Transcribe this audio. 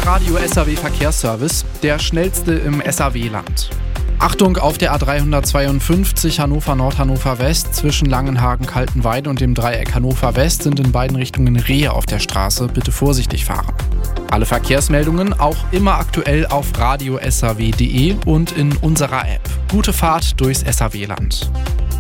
Der Radio SAW Verkehrsservice, der schnellste im SAW-Land. Achtung auf der A352 Hannover Nord, Hannover West. Zwischen Langenhagen-Kaltenweide und dem Dreieck Hannover West sind in beiden Richtungen Rehe auf der Straße. Bitte vorsichtig fahren. Alle Verkehrsmeldungen auch immer aktuell auf radio-saw.de und in unserer App. Gute Fahrt durchs SAW-Land.